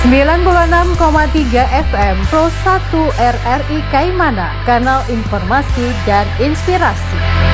96,3 FM Pro 1 RRI Kaimana, kanal informasi dan inspirasi.